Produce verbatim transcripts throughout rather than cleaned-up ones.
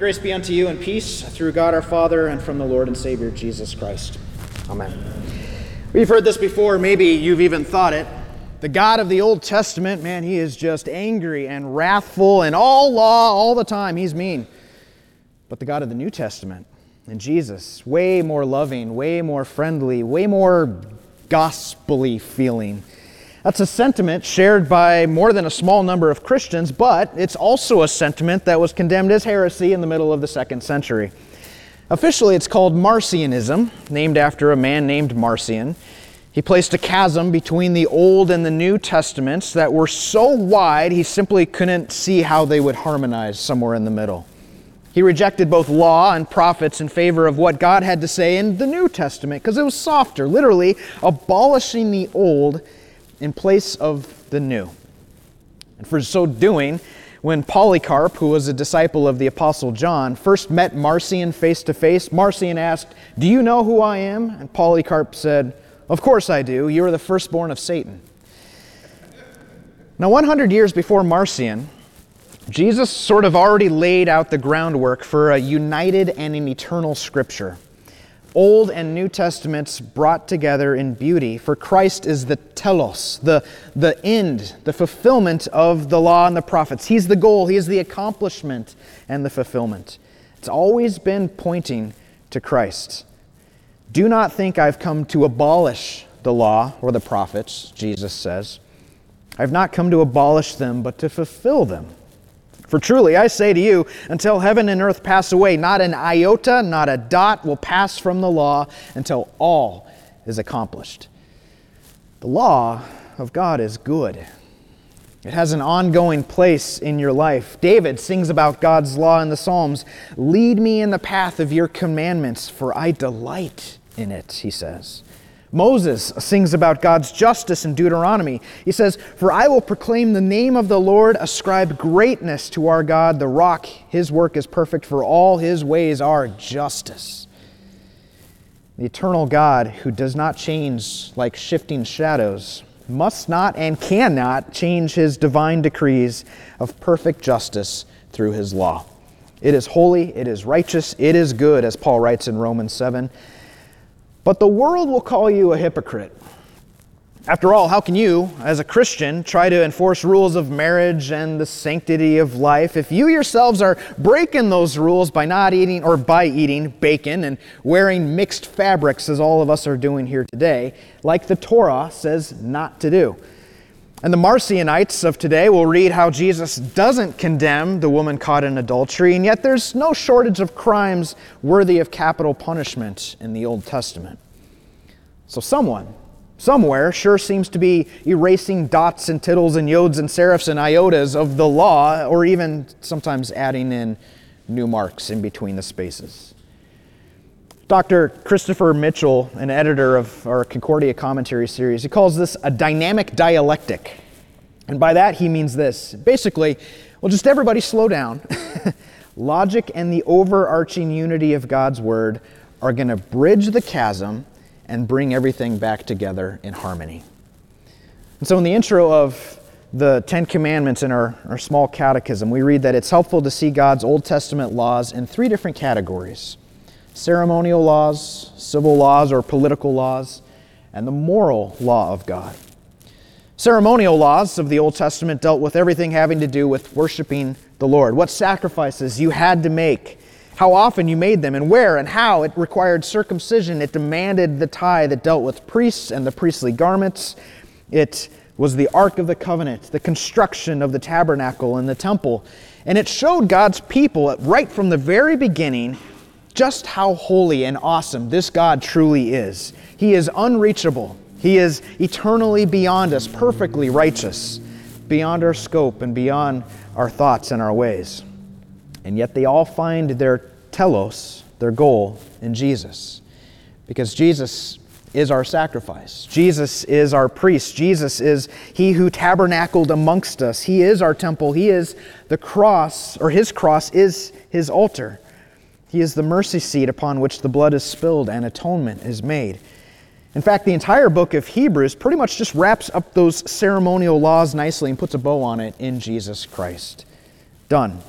Grace be unto you and peace through God our Father and from the Lord and Savior Jesus Christ. Amen. We've heard this before, maybe you've even thought it. The God of the Old Testament, man, he is just angry and wrathful and all law all the time. He's mean. But the God of the New Testament and Jesus, way more loving, way more friendly, way more gospel-y feeling. That's a sentiment shared by more than a small number of Christians, but it's also a sentiment that was condemned as heresy in the middle of the second century. Officially, it's called Marcionism, named after a man named Marcion. He placed a chasm between the Old and the New Testaments that were so wide he simply couldn't see how they would harmonize somewhere in the middle. He rejected both law and prophets in favor of what God had to say in the New Testament because it was softer, literally abolishing the old in place of the new. And for so doing, when Polycarp, who was a disciple of the Apostle John, first met Marcion face to face, Marcion asked, "Do you know who I am?" And Polycarp said, "Of course I do. You are the firstborn of Satan." Now, one hundred years before Marcion, Jesus sort of already laid out the groundwork for a united and an eternal Scripture. Old and New Testaments brought together in beauty, for Christ is the telos, the, the end, the fulfillment of the law and the prophets. He's the goal, He is the accomplishment and the fulfillment. It's always been pointing to Christ. Do not think I've come to abolish the law or the prophets, Jesus says. I've not come to abolish them, but to fulfill them. For truly, I say to you, until heaven and earth pass away, not an iota, not a dot will pass from the law until all is accomplished. The law of God is good. It has an ongoing place in your life. David sings about God's law in the Psalms. "Lead me in the path of your commandments, for I delight in it," he says. Moses sings about God's justice in Deuteronomy. He says, "For I will proclaim the name of the Lord, ascribe greatness to our God, the rock. His work is perfect, for all His ways are justice." The eternal God, who does not change like shifting shadows, must not and cannot change His divine decrees of perfect justice through His law. It is holy, it is righteous, it is good, as Paul writes in Romans seven. But the world will call you a hypocrite. After all, how can you, as a Christian, try to enforce rules of marriage and the sanctity of life if you yourselves are breaking those rules by not eating or by eating bacon and wearing mixed fabrics, as all of us are doing here today, like the Torah says not to do? And the Marcionites of today will read how Jesus doesn't condemn the woman caught in adultery, and yet there's no shortage of crimes worthy of capital punishment in the Old Testament. So someone, somewhere, sure seems to be erasing dots and tittles and yods and serifs and iotas of the law, or even sometimes adding in new marks in between the spaces. Doctor Christopher Mitchell, an editor of our Concordia commentary series, he calls this a dynamic dialectic. And by that he means this. Basically, well, just everybody slow down. Logic and the overarching unity of God's Word are going to bridge the chasm and bring everything back together in harmony. And so in the intro of the Ten Commandments in our, our small catechism, we read that it's helpful to see God's Old Testament laws in three different categories: ceremonial laws, civil laws or political laws, and the moral law of God. Ceremonial laws of the Old Testament dealt with everything having to do with worshiping the Lord, what sacrifices you had to make, how often you made them, and where and how. It required circumcision. It demanded the tithe. It dealt with priests and the priestly garments. It was the Ark of the Covenant, the construction of the tabernacle and the temple. And it showed God's people right from the very beginning just how holy and awesome this God truly is. He is unreachable. He is eternally beyond us, perfectly righteous, beyond our scope and beyond our thoughts and our ways. And yet they all find their telos, their goal, in Jesus. Because Jesus is our sacrifice. Jesus is our priest. Jesus is He who tabernacled amongst us. He is our temple. He is the cross, or His cross is His altar. He is the mercy seat upon which the blood is spilled and atonement is made. In fact, the entire book of Hebrews pretty much just wraps up those ceremonial laws nicely and puts a bow on it in Jesus Christ. Done.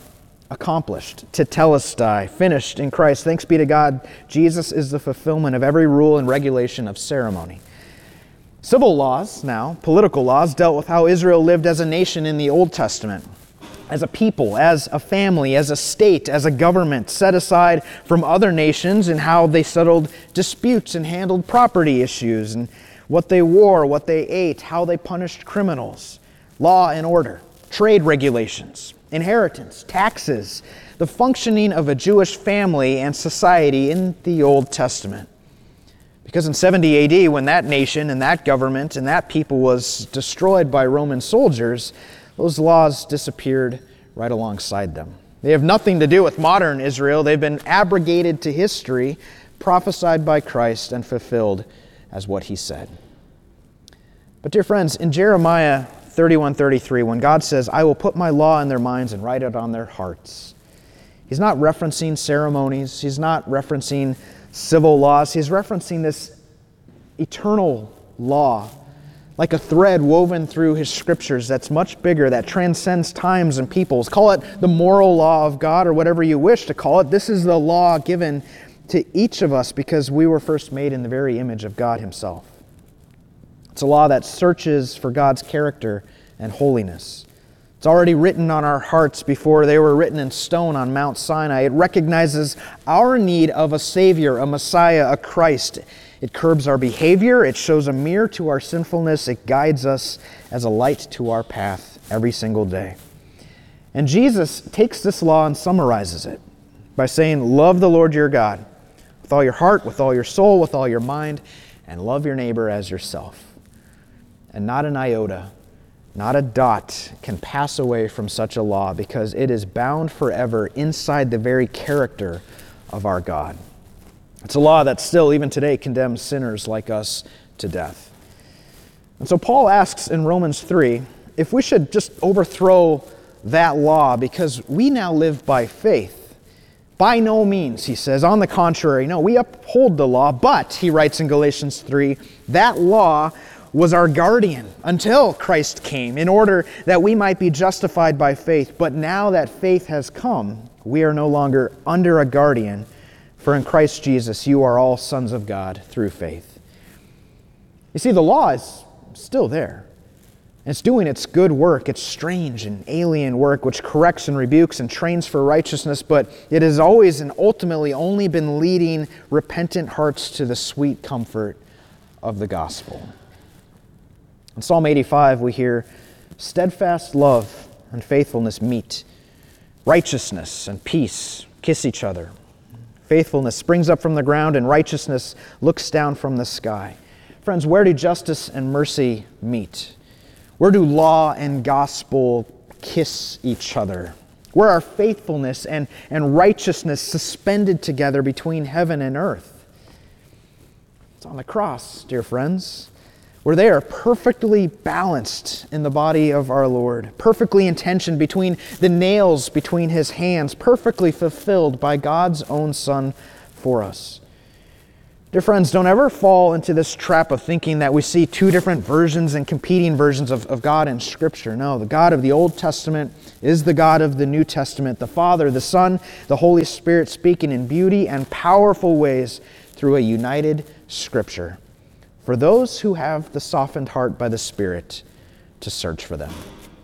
accomplished, tetelestai, finished in Christ. Thanks be to God, Jesus is the fulfillment of every rule and regulation of ceremony. Civil laws, now, political laws, dealt with how Israel lived as a nation in the Old Testament, as a people, as a family, as a state, as a government, set aside from other nations in how they settled disputes and handled property issues, and what they wore, what they ate, how they punished criminals, law and order, trade regulations, inheritance, taxes, the functioning of a Jewish family and society in the Old Testament. Because in seventy A D, when that nation and that government and that people was destroyed by Roman soldiers, those laws disappeared right alongside them. They have nothing to do with modern Israel. They've been abrogated to history, prophesied by Christ, and fulfilled as what he said. But dear friends, in Jeremiah thirty-one thirty-three, when God says, I will put my law in their minds and write it on their hearts, he's not referencing ceremonies. He's not referencing civil laws. He's referencing this eternal law, like a thread woven through his scriptures that's much bigger, that transcends times and peoples. Call it the moral law of God or whatever you wish to call it. This is the law given to each of us because we were first made in the very image of God himself. It's a law that searches for God's character and holiness. It's already written on our hearts before they were written in stone on Mount Sinai. It recognizes our need of a Savior, a Messiah, a Christ. It curbs our behavior. It shows a mirror to our sinfulness. It guides us as a light to our path every single day. And Jesus takes this law and summarizes it by saying, love the Lord your God with all your heart, with all your soul, with all your mind, and love your neighbor as yourself. And not an iota, not a dot can pass away from such a law because it is bound forever inside the very character of our God. It's a law that still, even today, condemns sinners like us to death. And so Paul asks in Romans three if we should just overthrow that law because we now live by faith. By no means, he says. On the contrary, no, we uphold the law, but, he writes in Galatians three, that law was our guardian until Christ came in order that we might be justified by faith. But now that faith has come, we are no longer under a guardian, for in Christ Jesus you are all sons of God through faith. You see, the law is still there. It's doing its good work, its strange and alien work, which corrects and rebukes and trains for righteousness, but it has always and ultimately only been leading repentant hearts to the sweet comfort of the gospel. In Psalm eighty-five, we hear, steadfast love and faithfulness meet. Righteousness and peace kiss each other. Faithfulness springs up from the ground, and righteousness looks down from the sky. Friends, where do justice and mercy meet? Where do law and gospel kiss each other? Where are faithfulness and, and righteousness suspended together between heaven and earth? It's on the cross, dear friends, where they are perfectly balanced in the body of our Lord, perfectly in tension between the nails between his hands, perfectly fulfilled by God's own Son for us. Dear friends, don't ever fall into this trap of thinking that we see two different versions and competing versions of, of God in Scripture. No, the God of the Old Testament is the God of the New Testament, the Father, the Son, the Holy Spirit speaking in beauty and powerful ways through a united Scripture, for those who have the softened heart by the Spirit to search for them.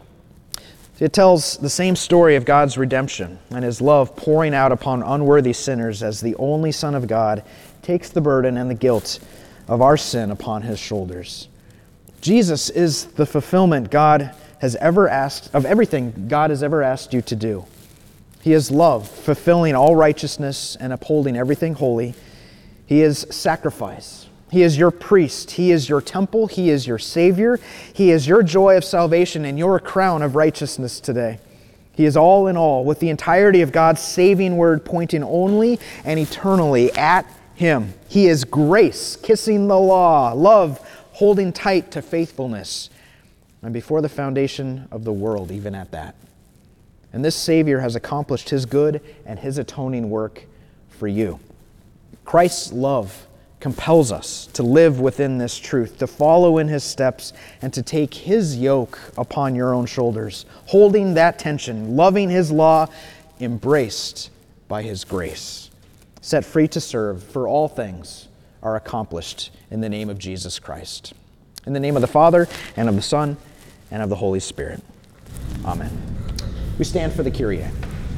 It tells the same story of God's redemption and his love pouring out upon unworthy sinners as the only Son of God takes the burden and the guilt of our sin upon his shoulders. Jesus is the fulfillment God has ever asked, of everything God has ever asked you to do. He is love, fulfilling all righteousness and upholding everything holy. He is sacrifice. He is your priest. He is your temple. He is your Savior. He is your joy of salvation and your crown of righteousness today. He is all in all, with the entirety of God's saving word pointing only and eternally at him. He is grace, kissing the law, love, holding tight to faithfulness, and before the foundation of the world, even at that. And this Savior has accomplished his good and his atoning work for you. Christ's love compels us to live within this truth, to follow in his steps, and to take his yoke upon your own shoulders, holding that tension, loving his law, embraced by his grace, set free to serve, for all things are accomplished in the name of Jesus Christ. In the name of the Father, and of the Son, and of the Holy Spirit. Amen. We stand for the Kyrie.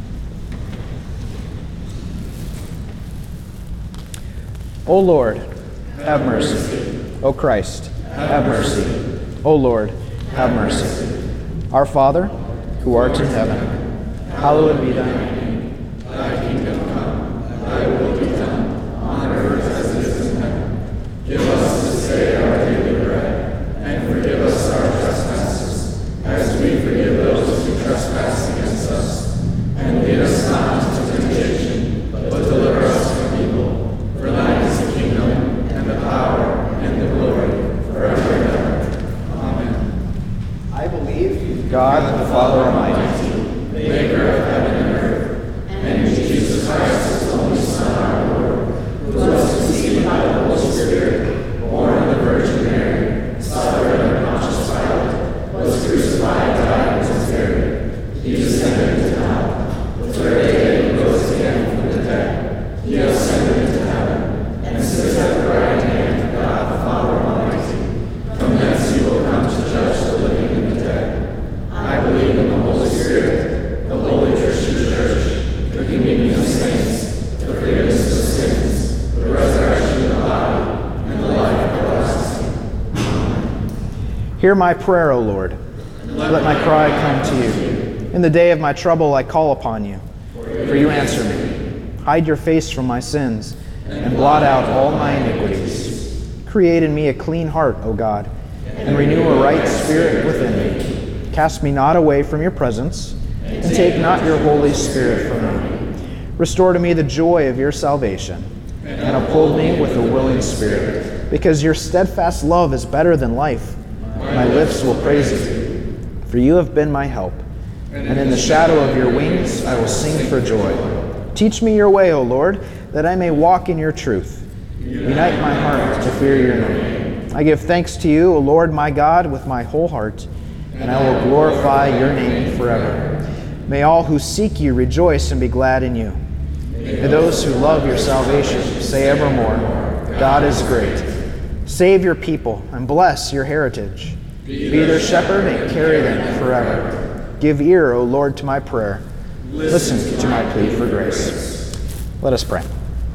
O Lord, have mercy. O Christ, have mercy. O Lord, have mercy. Our Father, who art in heaven, hallowed be thy name. Thy kingdom come, thy will be done, on earth as it is in heaven. Give us this day our daily bread, and forgive us our trespasses, as we forgive those who trespass against us. And lead us not into temptation, but deliver us from evil. For thine is the kingdom, and the power, and the glory, forever and ever. Amen. I believe in God, the Father Almighty, maker of heaven and earth, and in Jesus Christ, his only Son, our Lord, who was conceived by the Holy Spirit, born of the Virgin Mary, suffered under Pontius Pilate, was crucified, died, and was buried. He descended into hell. The third day he rose again from the dead. He ascended into heaven, and sits at the right hand of God the Father Almighty. From thence he will come to judge the living and the dead. I believe in the Holy Spirit, the Holy Christian Church, the communion of saints, the forgiveness of sins, the resurrection of the body, and the life everlasting. Amen. hear my prayer, O Lord. Let my cry come to you. In the day of my trouble I call upon you, for you answer me. Hide your face from my sins, and blot out all my iniquities. Create in me a clean heart, O God, and renew a right spirit within me. Cast me not away from your presence, and take not your Holy Spirit from me. Restore to me the joy of your salvation, and uphold me with a willing spirit, because your steadfast love is better than life. My lips will praise you, for you have been my help, and in the shadow of your wings I will sing for joy. Teach me your way, O Lord, that I may walk in your truth. Unite my heart to fear your name. I give thanks to you, O Lord my God, with my whole heart, and I will glorify your name forever. May all who seek you rejoice and be glad in you. May those who love your salvation say evermore, God is great. Save your people and bless your heritage. Be their shepherd and carry them forever. Give ear, O Lord, to my prayer. Listen to my plea for grace. Let us pray.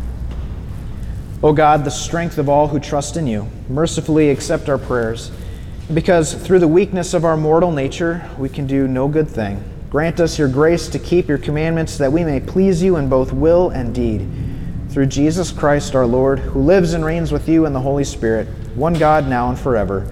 O God, the strength of all who trust in you, mercifully accept our prayers. Because through the weakness of our mortal nature, we can do no good thing. Grant us your grace to keep your commandments, that we may please you in both will and deed. Through Jesus Christ our Lord, who lives and reigns with you in the Holy Spirit, one God, now and forever.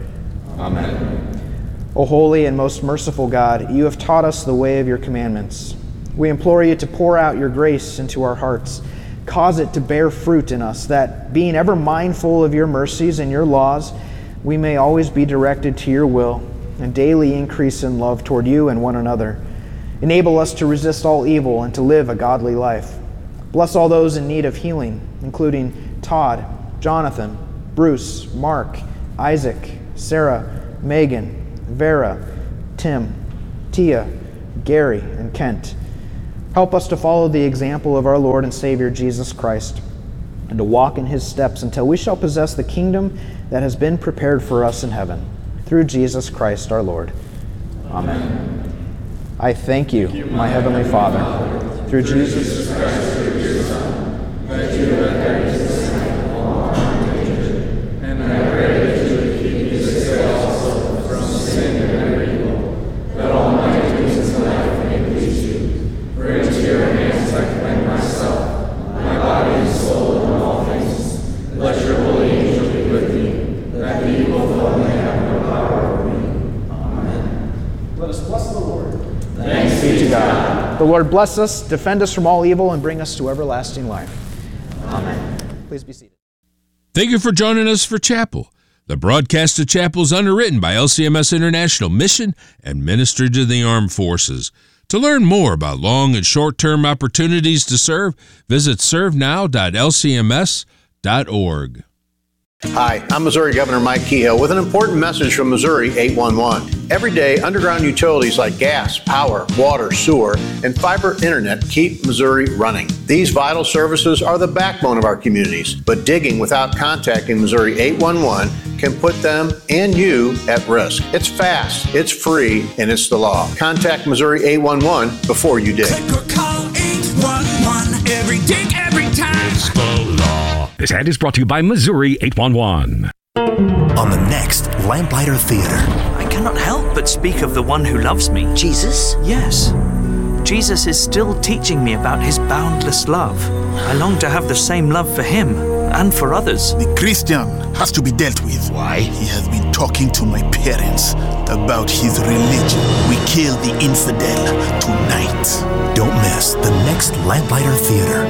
Amen. O holy and most merciful God, you have taught us the way of your commandments. We implore you to pour out your grace into our hearts. Cause it to bear fruit in us, that, being ever mindful of your mercies and your laws, we may always be directed to your will and daily increase in love toward you and one another. Enable us to resist all evil and to live a godly life. Bless all those in need of healing, including Todd, Jonathan, Bruce, Mark, Isaac, Sarah, Megan, Vera, Tim, Tia, Gary, and Kent. Help us to follow the example of our Lord and Savior Jesus Christ, and to walk in his steps until we shall possess the kingdom that has been prepared for us in heaven, through Jesus Christ our Lord. Amen. I thank you, my heavenly Father, through Jesus Christ, your Son, that you have had his sight all our nature, and I pray that you would keep me safe also from sin and every evil, that all my duties in life may please you. For into your hands I commend myself, my body and soul, and all things. Let your holy angel be with me, that the evil foe may have no power over me. Amen. Let us bless the Lord. Thanks be to God. The Lord bless us, defend us from all evil, and bring us to everlasting life. Amen. Please be seated. Thank you for joining us for Chapel. The broadcast of Chapel is underwritten by L C M S International Mission and Ministry to the Armed Forces. To learn more about long and short-term opportunities to serve, visit serve now dot l c m s dot org. Hi, I'm Missouri Governor Mike Kehoe with an important message from Missouri eight one one. Every day, underground utilities like gas, power, water, sewer, and fiber internet keep Missouri running. These vital services are the backbone of our communities, but digging without contacting Missouri eight one one can put them and you at risk. It's fast, it's free, and it's the law. Contact Missouri eight one one before you dig. Click or call eight one one every dig, every time. It's the law. This ad is brought to you by Missouri eight one one. On the next Lamplighter Theater. I cannot help but speak of the one who loves me. Jesus? Yes. Jesus is still teaching me about his boundless love. I long to have the same love for him and for others. The Christian has to be dealt with. Why? He has been talking to my parents about his religion. We kill the infidel tonight. Don't miss the next Lamplighter Theater.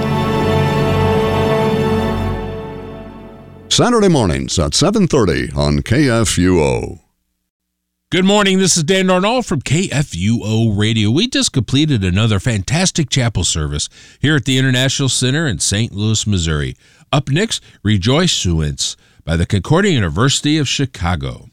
Saturday mornings at seven thirty on K F U O. Good morning, this is Dan Darnall from K F U O Radio. We just completed another fantastic chapel service here at the International Center in Saint Louis, Missouri. Up next, Rejoice by the Concordia University of Chicago.